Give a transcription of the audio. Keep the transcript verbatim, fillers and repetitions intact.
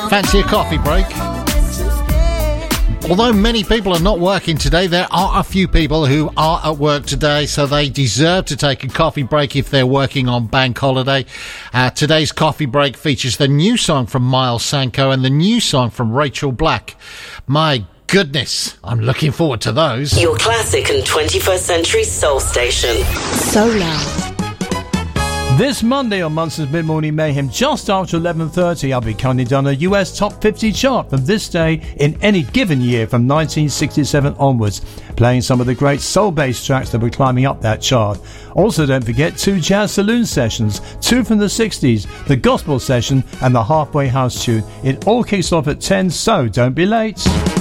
Fancy a coffee break? Although many people are not working today, there are a few people who are at work today, so they deserve to take a coffee break if they're working on bank holiday. Uh, today's coffee break features the new song from Miles Sanko and the new song from Rachel Black. My goodness, I'm looking forward to those. Your classic and twenty-first century soul station. So Loud. This Monday on Munson's Mid-Morning Mayhem, just after eleven thirty, I'll be counting down a U S Top fifty chart from this day in any given year from nineteen sixty-seven onwards, playing some of the great soul-based tracks that were climbing up that chart. Also, don't forget two jazz saloon sessions, two from the sixties, the gospel session and the halfway house tune. It all kicks off at ten, so don't be late.